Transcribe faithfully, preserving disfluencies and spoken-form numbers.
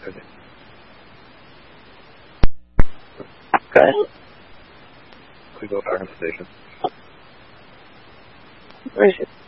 Okay. Good. We go back on the station. Where is it?